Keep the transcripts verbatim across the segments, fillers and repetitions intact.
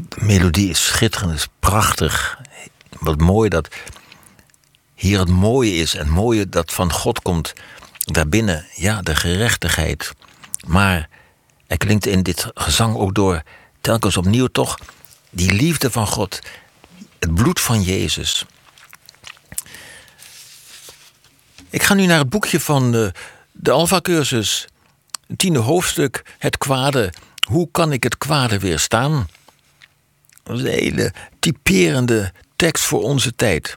De melodie is schitterend, is prachtig. Wat mooi dat hier het mooie is. En het mooie dat van God komt. Daarbinnen, ja, de gerechtigheid. Maar er klinkt in dit gezang ook door telkens opnieuw toch die liefde van God. Het bloed van Jezus. Ik ga nu naar het boekje van de, de Alpha-cursus. Het tiende hoofdstuk, het kwade. Hoe kan ik het kwade weerstaan? Dat is een hele typerende tekst voor onze tijd.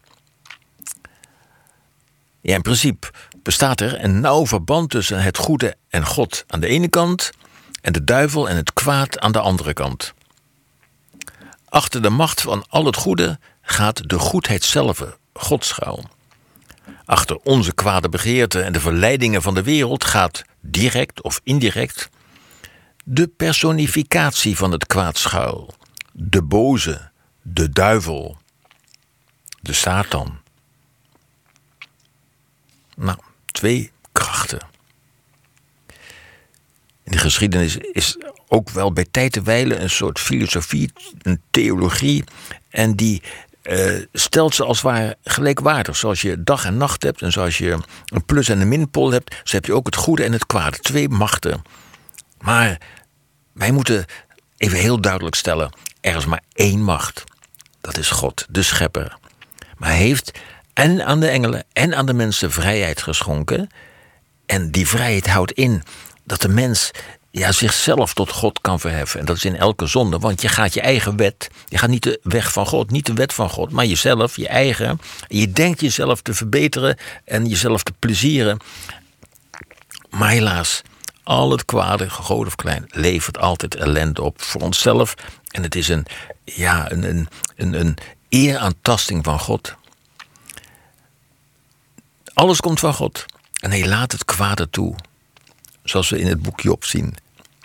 Ja, in principe bestaat er een nauw verband tussen het goede en God aan de ene kant en de duivel en het kwaad aan de andere kant. Achter de macht van al het goede gaat de goedheid zelf, God schuil. Achter onze kwade begeerten en de verleidingen van de wereld gaat direct of indirect de personificatie van het kwaad schuil. De boze, de duivel, de Satan. Nou, twee krachten. In de geschiedenis is ook wel bij tijd en wijle een soort filosofie, een theologie. En die uh, stelt ze als het ware gelijkwaardig. Zoals je dag en nacht hebt en zoals je een plus- en een minpool hebt, zo heb je ook het goede en het kwade. Twee machten. Maar wij moeten even heel duidelijk stellen, er is maar één macht. Dat is God, de schepper. Maar hij heeft en aan de engelen en aan de mensen vrijheid geschonken. En die vrijheid houdt in dat de mens ja, zichzelf tot God kan verheffen. En dat is in elke zonde, want je gaat je eigen wet. Je gaat niet de weg van God, niet de wet van God, maar jezelf, je eigen. Je denkt jezelf te verbeteren en jezelf te plezieren. Maar helaas, al het kwade, groot of klein, levert altijd ellende op voor onszelf. En het is een, ja, een, een, een, een eeraantasting van God. Alles komt van God. En hij laat het kwade toe. Zoals we in het boek Job zien.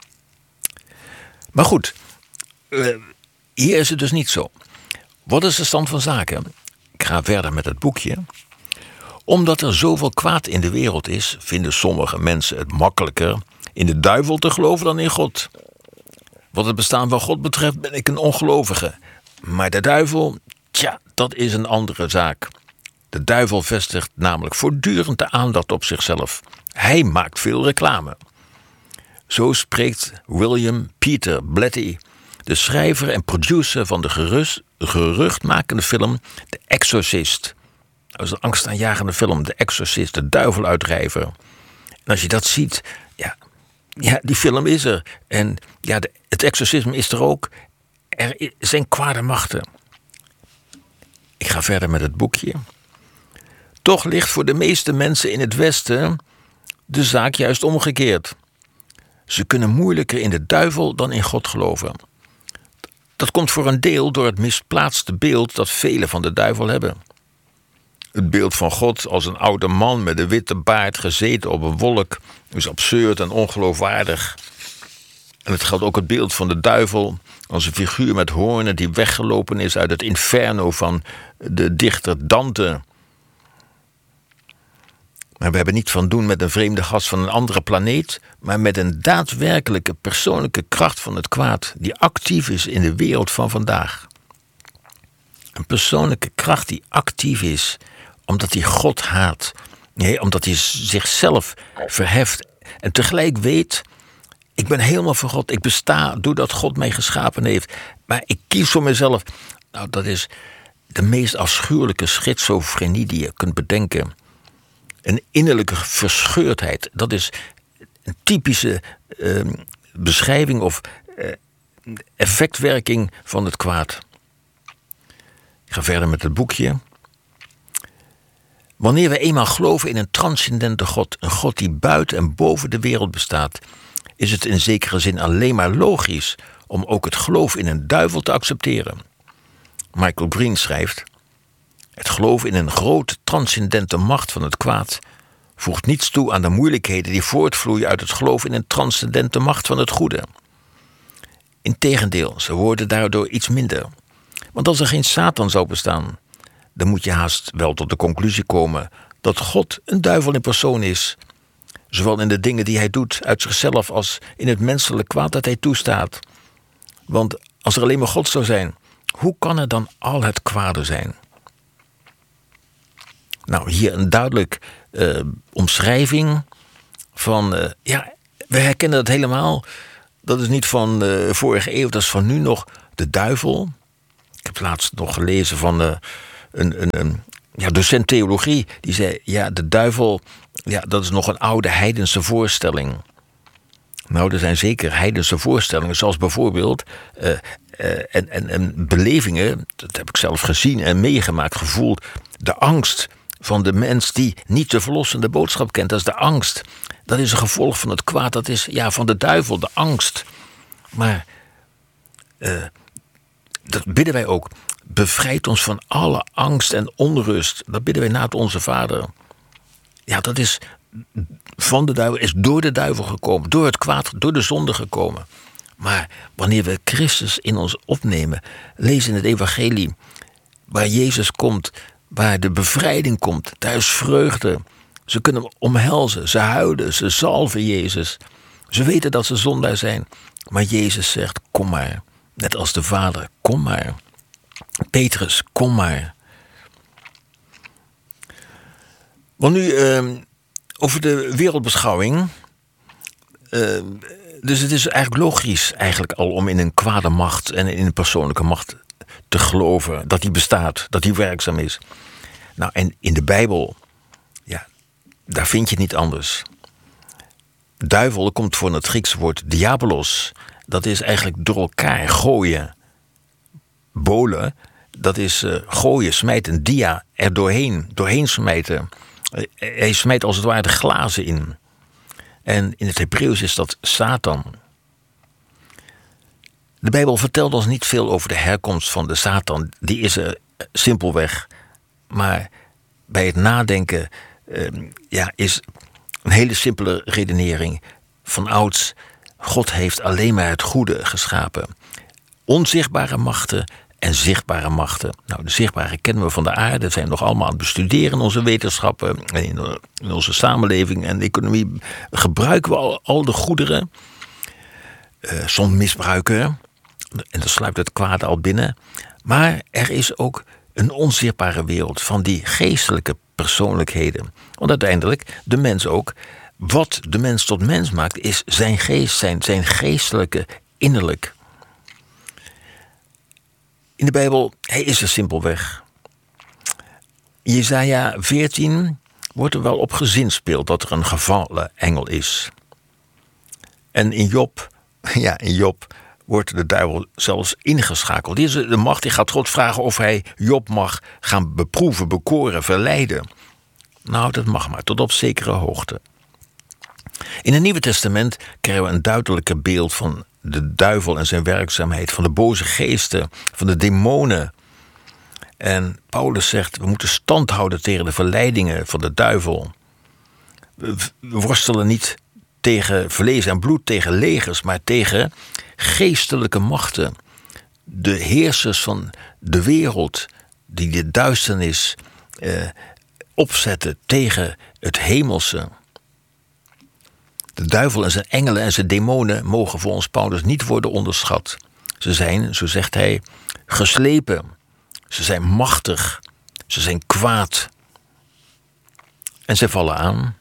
Maar goed, hier is het dus niet zo. Wat is de stand van zaken? Ik ga verder met het boekje. Omdat er zoveel kwaad in de wereld is, vinden sommige mensen het makkelijker in de duivel te geloven dan in God. Wat het bestaan van God betreft ben ik een ongelovige. Maar de duivel, tja, dat is een andere zaak. De duivel vestigt namelijk voortdurend de aandacht op zichzelf. Hij maakt veel reclame. Zo spreekt William Peter Blatty, de schrijver en producer van de gerust, geruchtmakende film The Exorcist. Dat is een angstaanjagende film, The Exorcist, de duiveluitdrijver. En als je dat ziet, ja, ja die film is er. En ja, de, het exorcisme is er ook. Er zijn kwade machten. Ik ga verder met het boekje. Toch ligt voor de meeste mensen in het Westen de zaak juist omgekeerd. Ze kunnen moeilijker in de duivel dan in God geloven. Dat komt voor een deel door het misplaatste beeld dat velen van de duivel hebben. Het beeld van God als een oude man met een witte baard gezeten op een wolk is absurd en ongeloofwaardig. En het geldt ook het beeld van de duivel als een figuur met hoornen die weggelopen is uit het inferno van de dichter Dante. Maar we hebben niet van doen met een vreemde gast van een andere planeet, maar met een daadwerkelijke persoonlijke kracht van het kwaad die actief is in de wereld van vandaag. Een persoonlijke kracht die actief is omdat hij God haat. Nee, omdat hij zichzelf verheft en tegelijk weet, ik ben helemaal voor God, ik besta doordat God mij geschapen heeft, maar ik kies voor mezelf. Nou, dat is de meest afschuwelijke schizofrenie die je kunt bedenken. Een innerlijke verscheurdheid, dat is een typische uh, beschrijving of uh, effectwerking van het kwaad. Ik ga verder met het boekje. Wanneer we eenmaal geloven in een transcendente God, een God die buiten en boven de wereld bestaat, is het in zekere zin alleen maar logisch om ook het geloof in een duivel te accepteren. Michael Green schrijft: het geloof in een grote transcendente macht van het kwaad voegt niets toe aan de moeilijkheden die voortvloeien uit het geloof in een transcendente macht van het goede. Integendeel, ze worden daardoor iets minder. Want als er geen Satan zou bestaan, dan moet je haast wel tot de conclusie komen dat God een duivel in persoon is, zowel in de dingen die hij doet uit zichzelf als in het menselijk kwaad dat hij toestaat. Want Als er alleen maar God zou zijn, hoe kan er dan al het kwade zijn? Nou, hier een duidelijk uh, omschrijving van... Uh, ja, we herkennen dat helemaal. Dat is niet van uh, vorige eeuw, dat is van nu nog de duivel. Ik heb laatst nog gelezen van uh, een, een, een ja, docent theologie. Die zei, ja, de duivel, ja, dat is nog een oude heidense voorstelling. Nou, er zijn zeker heidense voorstellingen, zoals bijvoorbeeld... Uh, uh, en, en, en belevingen, dat heb ik zelf gezien en meegemaakt, gevoeld. De angst van de mens die niet de verlossende boodschap kent. Dat is de angst. Dat is een gevolg van het kwaad. Dat is ja, van de duivel, de angst. Maar uh, dat bidden wij ook. Bevrijd ons van alle angst en onrust. Dat bidden wij na het Onze Vader. Ja, dat is van de duivel, is door de duivel gekomen. Door het kwaad, door de zonde gekomen. Maar wanneer we Christus in ons opnemen, lezen in het evangelie, waar Jezus komt, waar de bevrijding komt, daar is vreugde. Ze kunnen hem omhelzen, ze huilen, ze zalven Jezus. Ze weten dat ze zondaar zijn. Maar Jezus zegt, kom maar. Net als de Vader, kom maar. Petrus, kom maar. Want nu, uh, over de wereldbeschouwing. Uh, dus het is eigenlijk logisch eigenlijk al om in een kwade macht en in een persoonlijke macht te geloven. Dat die bestaat, dat die werkzaam is. Nou, en in de Bijbel, ja, daar vind je het niet anders. Duivel komt van het Griekse woord diabolos. Dat is eigenlijk door elkaar gooien. Bolen, dat is uh, gooien, smijten. Dia, er doorheen, doorheen smijten. Uh, hij smijt als het ware de glazen in. En in het Hebreeuws is dat Satan. De Bijbel vertelt ons niet veel over de herkomst van de Satan. Die is er simpelweg. Maar bij het nadenken uh, ja, is een hele simpele redenering. Van ouds, God heeft alleen maar het goede geschapen. Onzichtbare machten en zichtbare machten. Nou, de zichtbare kennen we van de aarde. Dat zijn we nog allemaal aan het bestuderen in onze wetenschappen. En in, in onze samenleving en economie gebruiken we al, al de goederen. Uh, soms misbruiken. En dan sluipt het kwaad al binnen. Maar er is ook een onzichtbare wereld van die geestelijke persoonlijkheden. Want uiteindelijk, de mens ook, wat de mens tot mens maakt, is zijn geest, zijn, zijn geestelijke innerlijk. In de Bijbel, hij is er simpelweg. In Jesaja veertien wordt er wel op gezinspeeld dat er een gevallen engel is. En in Job, ja, in Job wordt de duivel zelfs ingeschakeld. Die is de macht, die gaat God vragen of hij Job mag gaan beproeven, bekoren, verleiden. Nou, dat mag maar, tot op zekere hoogte. In het Nieuwe Testament krijgen we een duidelijker beeld van de duivel en zijn werkzaamheid, van de boze geesten, van de demonen. En Paulus zegt, we moeten stand houden tegen de verleidingen van de duivel. We worstelen niet tegen vlees en bloed, tegen legers, maar tegen geestelijke machten. De heersers van de wereld die de duisternis eh, opzetten tegen het hemelse. De duivel en zijn engelen en zijn demonen mogen volgens Paulus niet worden onderschat. Ze zijn, zo zegt hij, geslepen. Ze zijn machtig. Ze zijn kwaad. En ze vallen aan.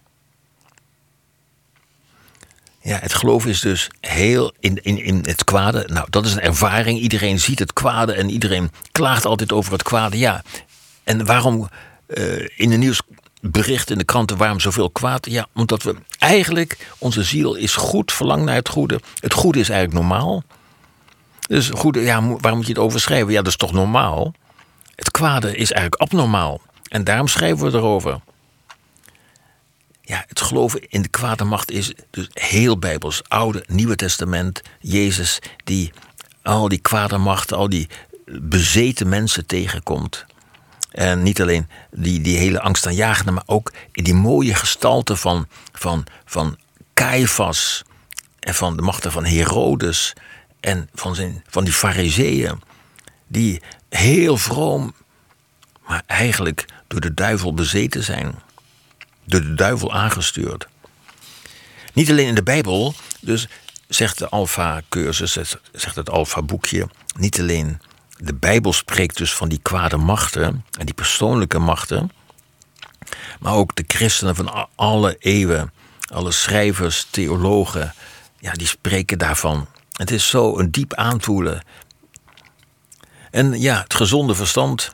Ja, het geloof is dus heel in, in, in het kwade. Nou, dat is een ervaring. Iedereen ziet het kwade en iedereen klaagt altijd over het kwade. Ja, en waarom uh, in de nieuwsberichten in de kranten, waarom zoveel kwaad? Ja, omdat we eigenlijk, onze ziel is goed, verlangt naar het goede. Het goede is eigenlijk normaal. Dus goede, ja, waarom moet je het overschrijven? Ja, dat is toch normaal? Het kwade is eigenlijk abnormaal. En daarom schrijven we erover. Ja, het geloven in de kwade macht is dus heel bijbels. Oude, Nieuwe Testament, Jezus die al die kwade machten, al die bezeten mensen tegenkomt. En niet alleen die, die hele angstaanjagende, maar ook in die mooie gestalte van, van, van Caiaphas en van de machten van Herodes en van, zijn, van die fariseeën, die heel vroom, maar eigenlijk door de duivel bezeten zijn. Door de duivel aangestuurd. Niet alleen in de Bijbel, dus zegt de Alpha-cursus, zegt het Alpha-boekje, niet alleen de Bijbel spreekt dus van die kwade machten en die persoonlijke machten, maar ook de christenen van alle eeuwen, alle schrijvers, theologen, ja, die spreken daarvan. Het is zo een diep aanvoelen. En ja, het gezonde verstand.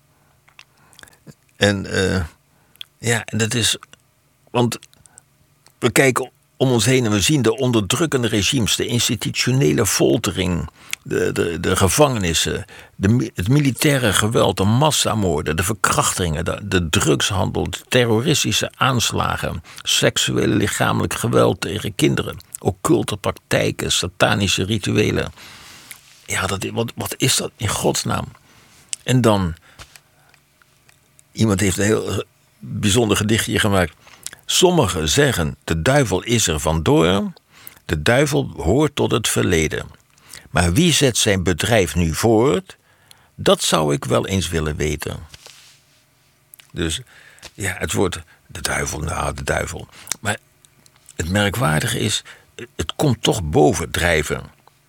En uh, ja, en dat is, want we kijken om ons heen en we zien de onderdrukkende regimes, de institutionele foltering, de, de, de gevangenissen, de, het militaire geweld, de massamoorden, de verkrachtingen, de, de drugshandel, de terroristische aanslagen, seksuele lichamelijk geweld tegen kinderen, occulte praktijken, satanische rituelen. Ja, dat, wat, wat is dat in godsnaam? En dan, iemand heeft een heel bijzonder gedichtje gemaakt. Sommigen zeggen, de duivel is er vandoor, de duivel hoort tot het verleden. Maar wie zet zijn bedrijf nu voort? Dat zou ik wel eens willen weten. Dus ja, het wordt de duivel, nou de duivel. Maar het merkwaardige is, het komt toch bovendrijven.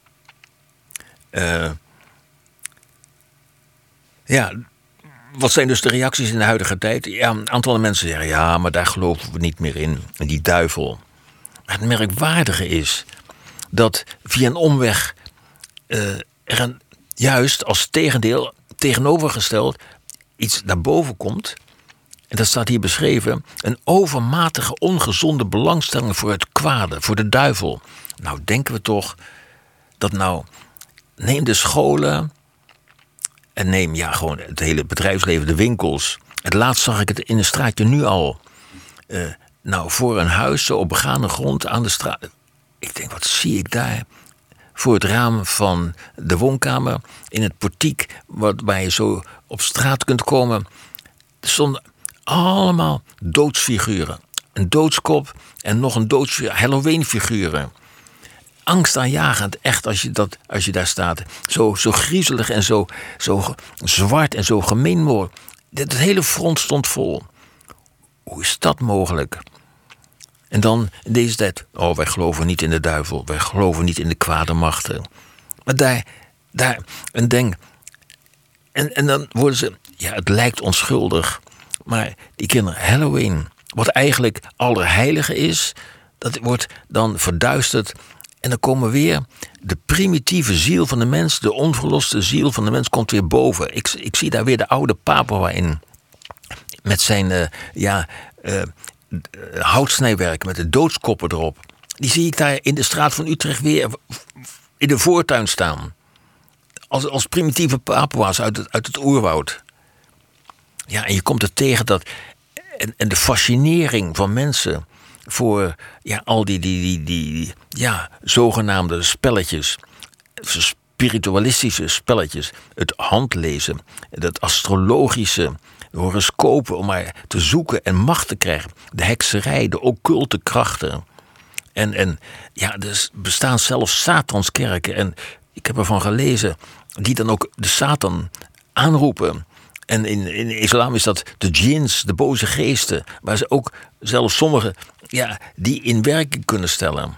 Uh, ja, wat zijn dus de reacties in de huidige tijd? Ja, een aantal mensen zeggen, ja, maar daar geloven we niet meer in. In die duivel. Maar het merkwaardige is dat via een omweg uh, er een, juist als tegendeel, tegenovergesteld, iets naar boven komt. En dat staat hier beschreven. Een overmatige, ongezonde belangstelling voor het kwade, voor de duivel. Nou, denken we toch dat nou, neem de scholen en neem ja gewoon het hele bedrijfsleven, de winkels. Het laatst zag ik het in een straatje nu al. Uh, nou, voor een huis, zo op begane grond aan de straat. Ik denk, wat zie ik daar? Voor het raam van de woonkamer, in het portiek, waar je zo op straat kunt komen. Er stonden allemaal doodsfiguren. Een doodskop en nog een doodsfiguur, Halloween-figuren. Angstaanjagend, echt, als je, dat, als je daar staat. Zo, zo griezelig en zo, zo zwart en zo gemeen. Het hele front stond vol. Hoe is dat mogelijk? En dan in deze tijd, oh, wij geloven niet in de duivel. Wij geloven niet in de kwade machten. Maar daar, daar, een ding. En, en dan worden ze, ja, het lijkt onschuldig. Maar die kinderen, Halloween, wat eigenlijk allerheilige is, dat wordt dan verduisterd. En dan komen weer de primitieve ziel van de mens, de onverloste ziel van de mens komt weer boven. Ik, ik zie daar weer de oude Papua in. Met zijn uh, ja, uh, houtsnijwerk, met de doodskoppen erop. Die zie ik daar in de straat van Utrecht weer in de voortuin staan. Als, als primitieve Papua's uit het, uit het oerwoud. Ja, en je komt er tegen dat. En, en de fascinering van mensen voor ja, al die, die, die, die, die ja, zogenaamde spelletjes. Spiritualistische spelletjes. Het handlezen, het astrologische, de horoscopen om maar te zoeken en macht te krijgen. De hekserij, de occulte krachten. En, en ja, er bestaan zelfs Satanskerken. En ik heb ervan gelezen, die dan ook de Satan aanroepen. En in, in de islam is dat de djinns, de boze geesten. Waar ze ook zelfs sommigen ja, die in werking kunnen stellen.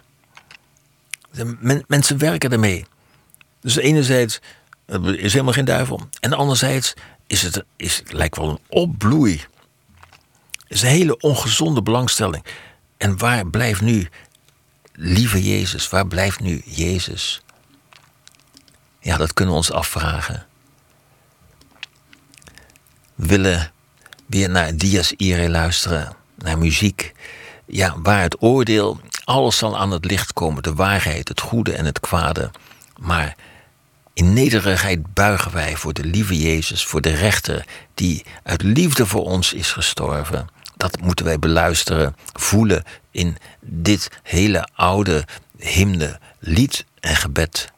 Men, mensen werken ermee. Dus enerzijds is helemaal geen duivel. En anderzijds is het, is, het lijkt wel een opbloei. Het is een hele ongezonde belangstelling. En waar blijft nu, lieve Jezus, waar blijft nu Jezus? Ja, dat kunnen we ons afvragen. We willen weer naar Dies Irae luisteren, naar muziek. Ja, waar het oordeel, alles zal aan het licht komen. De waarheid, het goede en het kwade. Maar in nederigheid buigen wij voor de lieve Jezus, voor de rechter die uit liefde voor ons is gestorven. Dat moeten wij beluisteren, voelen in dit hele oude hymne, lied en gebed.